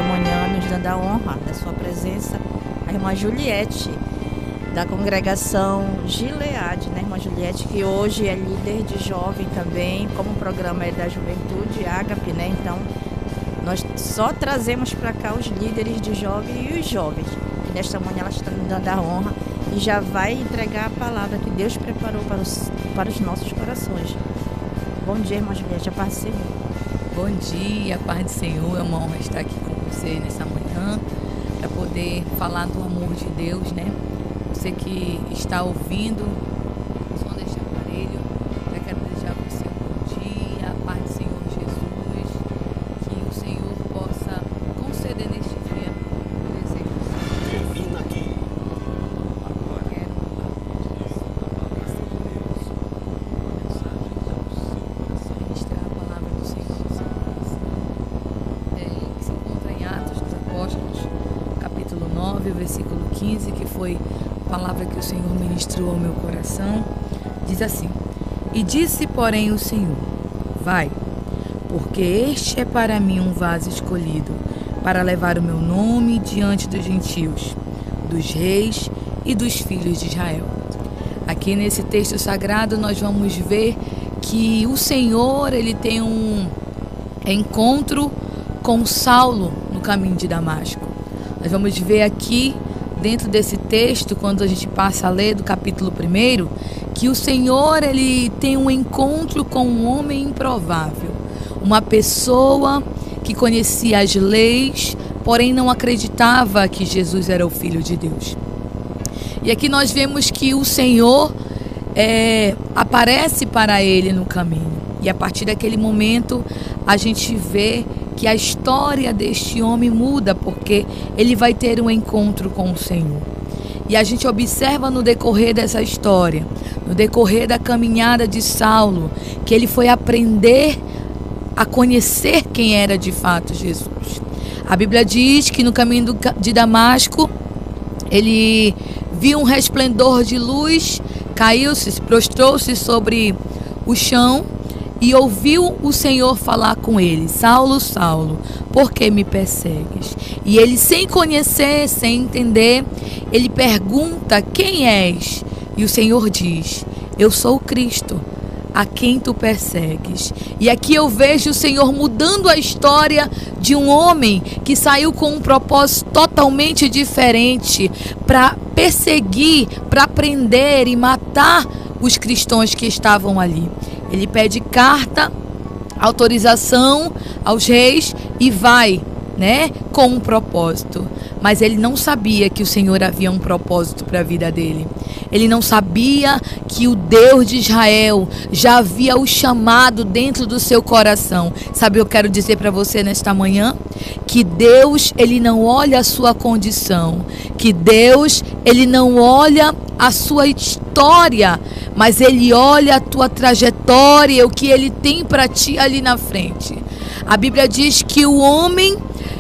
manhã, nos dando a honra da sua presença, a irmã Juliette, da congregação Gileade, né, irmã Juliette, que hoje é líder de jovem também, como o programa é da juventude, Ágape, né, então nós só trazemos para cá os líderes de jovem e os jovens. E nesta manhã ela está nos dando a honra e já vai entregar a palavra que Deus preparou para os nossos corações. Bom dia, irmã Juliette, a paz do Senhor. Bom dia, a paz do Senhor. É uma honra estar aqui com você nessa manhã para poder falar do amor de Deus, né? Você que está ouvindo o som deste aparelho, já quero desejar a você um bom dia, a paz do Senhor Jesus, que o Senhor possa conceder neste dia o desejo. Termina aqui. Ministrar a palavra do Senhor no seu coração. Que se encontra em Atos dos Apóstolos, capítulo 9, versículo 15, que foi a palavra que o Senhor ministrou ao meu coração. Diz assim: E disse, porém, o Senhor: Vai, porque este é para mim um vaso escolhido, para levar o meu nome diante dos gentios, dos reis e dos filhos de Israel. Aqui nesse texto sagrado nós vamos ver que o Senhor, ele tem um encontro com Saulo no caminho de Damasco. Nós vamos ver aqui dentro desse texto, quando a gente passa a ler do capítulo 1, que o Senhor, ele tem um encontro com um homem improvável, uma pessoa que conhecia as leis, porém não acreditava que Jesus era o Filho de Deus. E aqui nós vemos que o Senhor aparece para ele no caminho. E a partir daquele momento a gente vê que a história deste homem muda, porque ele vai ter um encontro com o Senhor. E a gente observa no decorrer dessa história, no decorrer da caminhada de Saulo, que ele foi aprender a conhecer quem era de fato Jesus. A Bíblia diz que no caminho de Damasco, ele viu um resplendor de luz, caiu-se, prostrou-se sobre o chão e ouviu o Senhor falar com ele: Saulo, Saulo, por que me persegues? E ele, sem conhecer, sem entender, ele pergunta: quem és? E o Senhor diz: eu sou o Cristo, a quem tu persegues. E aqui eu vejo o Senhor mudando a história de um homem que saiu com um propósito totalmente diferente, para perseguir, para prender e matar os cristãos que estavam ali. Ele pede carta, autorização aos reis e vai, né, com um propósito. Mas ele não sabia que o Senhor havia um propósito para a vida dele. Ele não sabia que o Deus de Israel já havia o chamado dentro do seu coração. Sabe, eu quero dizer para você nesta manhã que Deus, ele não olha a sua condição, que Deus, ele não olha a sua história, mas ele olha a tua trajetória, o que ele tem para ti ali na frente. A Bíblia diz que o homem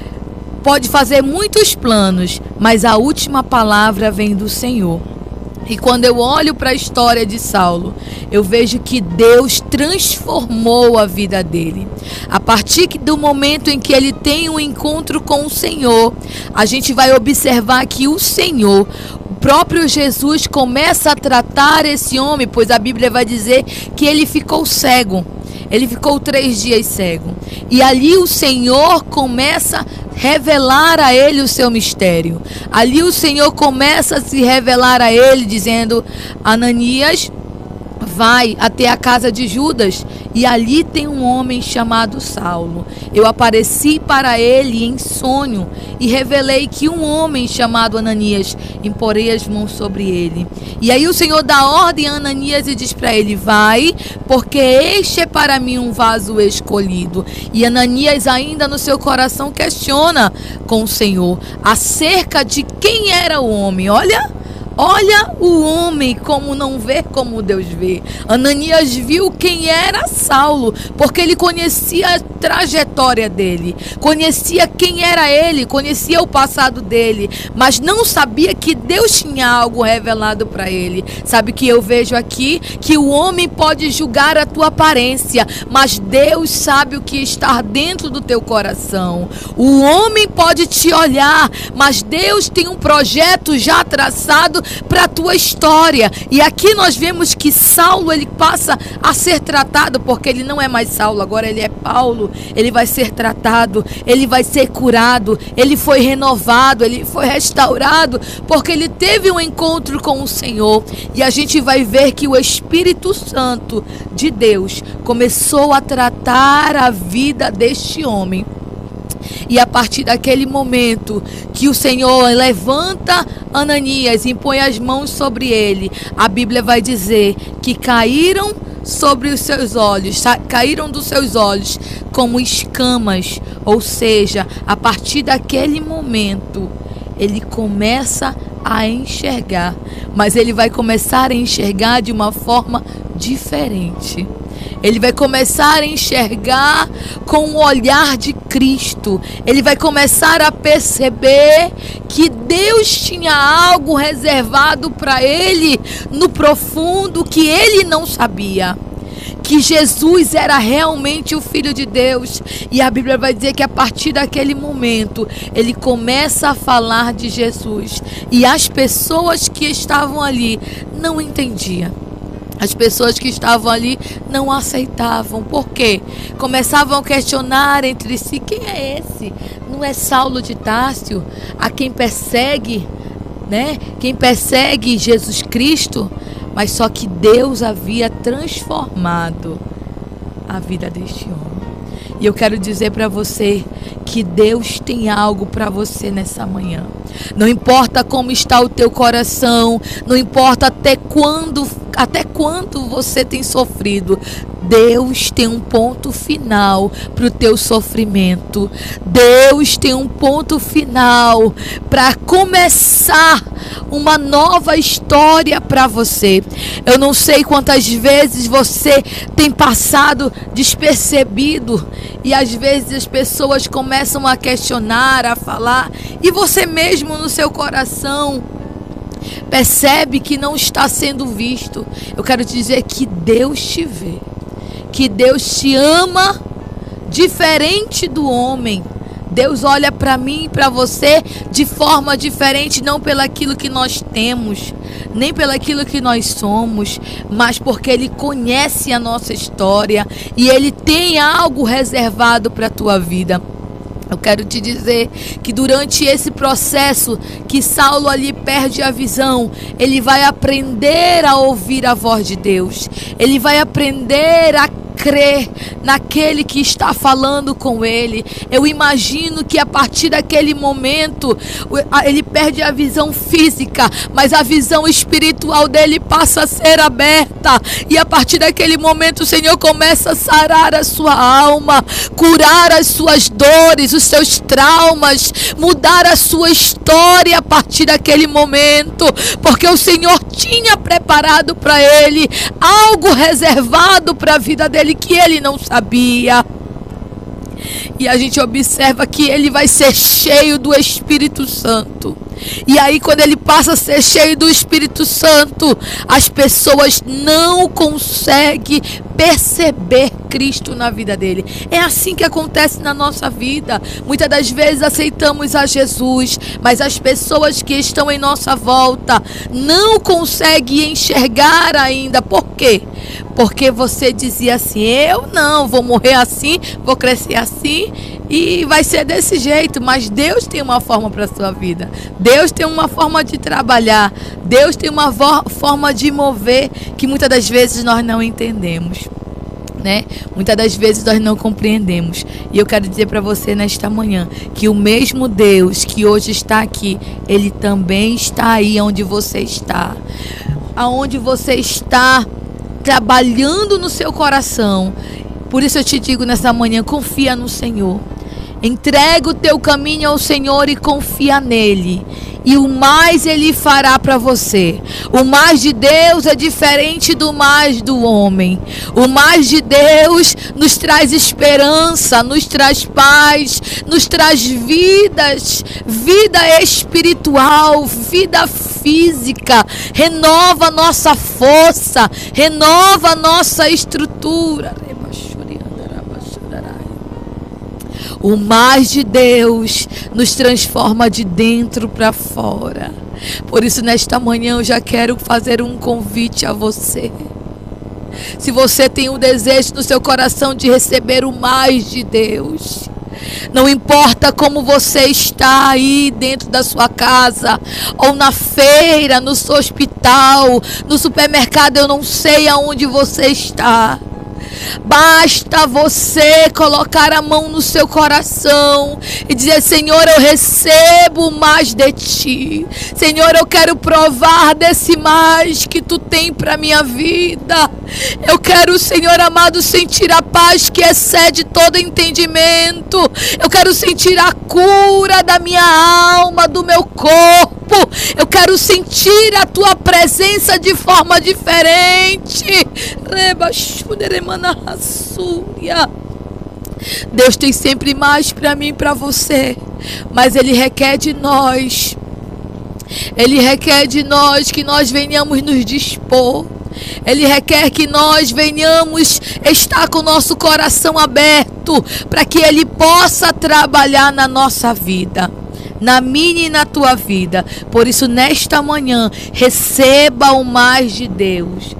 pode fazer muitos planos, mas a última palavra vem do Senhor. E quando eu olho para a história de Saulo, eu vejo que Deus transformou a vida dele. A partir do momento em que ele tem um encontro com o Senhor, a gente vai observar que o Senhor, o próprio Jesus, começa a tratar esse homem, pois a Bíblia vai dizer que ele ficou cego. Ele ficou 3 dias cego. E ali o Senhor começa a revelar a ele o seu mistério. Ali o Senhor começa a se revelar a ele, dizendo: Ananias, vai até a casa de Judas, e ali tem um homem chamado Saulo. Eu apareci para ele em sonho e revelei que um homem chamado Ananias, imporei as mãos sobre ele. E aí o Senhor dá ordem a Ananias e diz para ele: vai, porque este é para mim um vaso escolhido. E Ananias, ainda no seu coração, questiona com o Senhor acerca de quem era o homem. Olha o homem como não vê como Deus vê. Ananias viu quem era Saulo, porque ele conhecia a trajetória dele, conhecia quem era ele, conhecia o passado dele, mas não sabia que Deus tinha algo revelado para ele. Sabe que eu vejo aqui? Que o homem pode julgar a tua aparência, mas Deus sabe o que está dentro do teu coração. O homem pode te olhar, mas Deus tem um projeto já traçado para a tua história. E aqui nós vemos que Saulo, ele passa a ser tratado, porque ele não é mais Saulo, agora ele é Paulo. Ele vai ser tratado, ele vai ser curado, ele foi renovado, ele foi restaurado, porque ele teve um encontro com o Senhor. E a gente vai ver que o Espírito Santo de Deus começou a tratar a vida deste homem. E a partir daquele momento que o Senhor levanta Ananias e põe as mãos sobre ele, a Bíblia vai dizer que caíram sobre os seus olhos, caíram dos seus olhos como escamas. Ou seja, a partir daquele momento ele começa a enxergar, mas ele vai começar a enxergar de uma forma diferente. Ele vai começar a enxergar com o olhar de Cristo. Ele vai começar a perceber que Deus tinha algo reservado para ele no profundo que ele não sabia. Que Jesus era realmente o Filho de Deus. E a Bíblia vai dizer que a partir daquele momento ele começa a falar de Jesus. E as pessoas que estavam ali não entendiam. As pessoas que estavam ali não aceitavam. Por quê? Começavam a questionar entre si: quem é esse? Não é Saulo de Tarso, a quem persegue, né? Quem persegue Jesus Cristo? Mas só que Deus havia transformado a vida deste homem. E eu quero dizer para você que Deus tem algo para você nessa manhã. Não importa como está o teu coração, não importa até quando você tem sofrido, Deus tem um ponto final para o teu sofrimento. Deus tem um ponto final para começar uma nova história para você. Eu não sei quantas vezes você tem passado despercebido e às vezes as pessoas começam a questionar, a falar, e você mesmo no seu coração percebe que não está sendo visto. Eu quero te dizer que Deus te vê, que Deus te ama diferente do homem. Deus olha para mim e para você de forma diferente, não pelaquilo que nós temos, nem pelaquilo que nós somos, mas porque Ele conhece a nossa história e Ele tem algo reservado para a tua vida. Eu quero te dizer que durante esse processo que Saulo ali perde a visão, ele vai aprender a ouvir a voz de Deus. Ele vai aprender a crer naquele que está falando com ele. Eu imagino que a partir daquele momento ele perde a visão física, mas a visão espiritual dele passa a ser aberta, e a partir daquele momento o Senhor começa a sarar a sua alma, curar as suas dores, os seus traumas, mudar a sua história a partir daquele momento, porque o Senhor tinha preparado para ele algo reservado para a vida dele que ele não sabia. E a gente observa que ele vai ser cheio do Espírito Santo. E aí, quando ele passa a ser cheio do Espírito Santo, as pessoas não conseguem perceber Cristo na vida dele. É assim que acontece na nossa vida. Muitas das vezes aceitamos a Jesus, mas as pessoas que estão em nossa volta não conseguem enxergar ainda. Por quê? Porque você dizia assim: eu não, vou morrer assim, vou crescer assim e vai ser desse jeito. Mas Deus tem uma forma para a sua vida. Deus tem uma forma de trabalhar. Deus tem uma forma de mover que muitas das vezes nós não entendemos, né? Muitas das vezes nós não compreendemos. E eu quero dizer para você nesta manhã que o mesmo Deus que hoje está aqui, Ele também está aí onde você está. Aonde você está, trabalhando no seu coração. Por isso eu te digo nessa manhã: confia no Senhor. Entrega o teu caminho ao Senhor e confia nele. e o mais Ele fará para você. O mais de Deus é diferente do mais do homem. O mais de Deus nos traz esperança, nos traz paz, nos traz vidas, vida espiritual, vida física, renova nossa força, renova nossa estrutura. O mais de Deus nos transforma de dentro para fora. Por isso, nesta manhã, eu já quero fazer um convite a você. Se você tem um desejo no seu coração de receber o mais de Deus, não importa como você está aí dentro da sua casa, ou na feira, no seu hospital, no supermercado, eu não sei aonde você está. Basta você colocar a mão no seu coração e dizer: Senhor, eu recebo mais de ti. Senhor, eu quero provar desse mais que tu tem para minha vida. Eu quero, Senhor amado, sentir a paz que excede todo entendimento. Eu quero sentir a cura da minha alma, do meu corpo. Eu quero sentir a tua presença de forma diferente. Deus tem sempre mais para mim e para você, mas Ele requer de nós. Ele requer de nós que nós venhamos nos dispor. Ele requer que nós venhamos estar com o nosso coração aberto para que Ele possa trabalhar na nossa vida, na minha e na tua vida. Por isso, nesta manhã, receba o mais de Deus.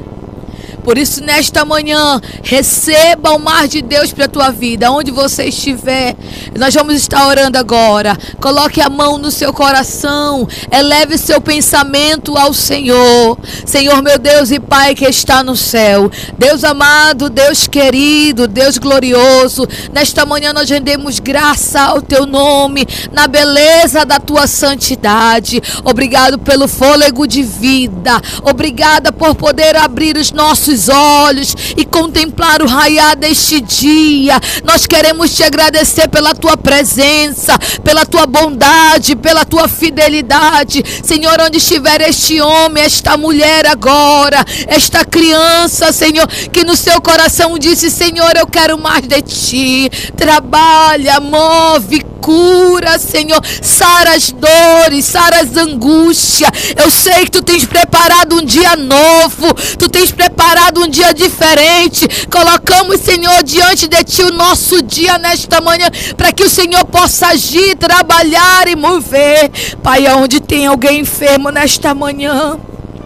Por isso, nesta manhã, receba o mais de Deus para a tua vida. Onde você estiver, nós vamos estar orando agora. Coloque a mão no seu coração. Eleve seu pensamento ao Senhor. Senhor, meu Deus e Pai que está no céu. Deus amado, Deus querido, Deus glorioso. Nesta manhã nós rendemos graça ao teu nome, na beleza da tua santidade. Obrigado pelo fôlego de vida. Obrigada por poder abrir os nossos olhos e contemplar o raiar deste dia. Nós queremos te agradecer pela tua presença, pela tua bondade, pela tua fidelidade. Senhor, onde estiver este homem, esta mulher agora, esta criança, Senhor, que no seu coração disse: Senhor, eu quero mais de ti. Trabalha, move, cura, Senhor, sara as dores, sara as angústias. Eu sei que tu tens preparado um dia novo, tu tens preparado um dia diferente. Colocamos, Senhor, diante de ti o nosso dia nesta manhã, para que o Senhor possa agir, trabalhar e mover. Pai, aonde tem alguém enfermo nesta manhã,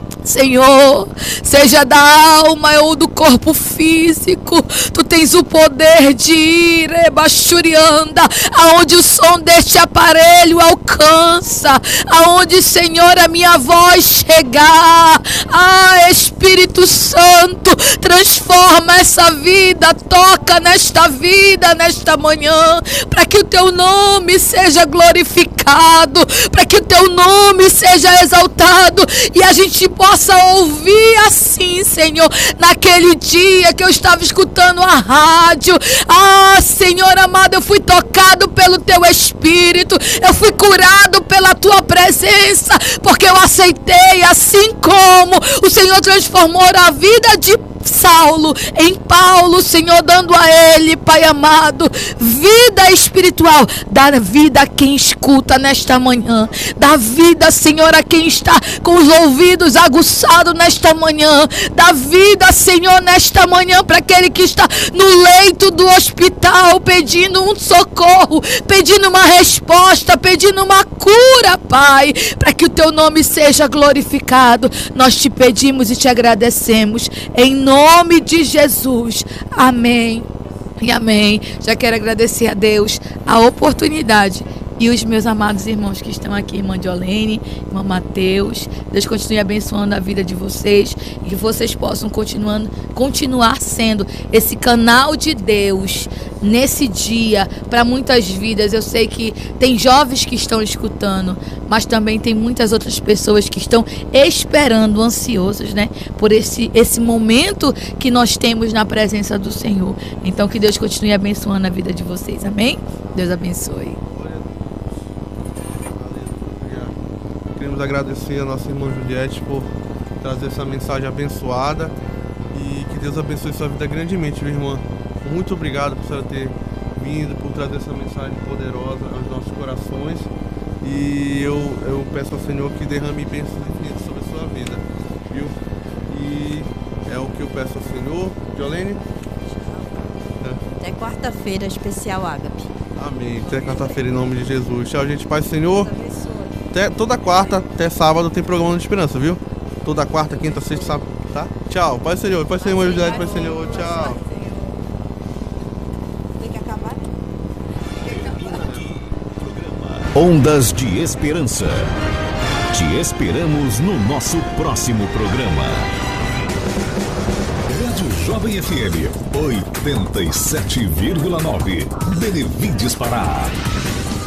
Senhor, seja da alma ou do corpo físico, tu tens o poder de ir, Ebachurianda, aonde o som deste aparelho alcança, aonde, Senhor, a minha voz chegar. Espírito Santo, transforma essa vida, toca nesta vida, nesta manhã, para que o teu nome seja glorificado, para que o teu nome seja exaltado e a gente possa ouvir assim, Senhor, naquele dia que eu estava escutando a rádio. Senhor amado, eu fui tocado pelo teu Espírito, eu fui curado pela tua presença, porque eu aceitei, assim como o Senhor transformou a vida de Saulo em Paulo, Senhor, dando a ele, Pai amado, vida espiritual. Dá vida a quem escuta nesta manhã, dá vida, Senhor, a quem está com os ouvidos aguçados nesta manhã, dá vida, Senhor, nesta manhã para aquele que está no leito do hospital pedindo um socorro, pedindo uma resposta, pedindo uma cura, Pai, para que o teu nome seja glorificado. Nós te pedimos e te agradecemos em nome de Jesus. Amém e amém. Já quero agradecer a Deus a oportunidade e os meus amados irmãos que estão aqui, irmã Jolene, irmão Mateus. Deus continue abençoando a vida de vocês e que vocês possam continuar sendo esse canal de Deus nesse dia para muitas vidas. Eu sei que tem jovens que estão escutando, mas também tem muitas outras pessoas que estão esperando, ansiosas, né, por esse momento que nós temos na presença do Senhor. Então que Deus continue abençoando a vida de vocês. Amém? Deus abençoe. queremos agradecer a nossa irmã Juliette por trazer essa mensagem abençoada e que Deus abençoe sua vida grandemente, viu, irmã? Muito obrigado por você ter vindo, por trazer essa mensagem poderosa aos nossos corações. E eu peço ao Senhor que derrame bênçãos infinitas sobre a sua vida, viu? E é o que eu peço ao Senhor. Jolene? Até quarta-feira, especial Ágape. Amém. Até quarta-feira, em nome de Jesus. Tchau, gente. Paz do Senhor. Toda quarta, até sábado, tem programa de esperança, viu? Toda quarta, quinta, sexta, sábado, tá? Tchau. Paz do Senhor. Paz do Senhor, Juliette. Paz do Senhor. Tchau. Tem que acabar? Ondas de Esperança. Te esperamos no nosso próximo programa. Rádio Jovem FM 87,9. Benevides Pará.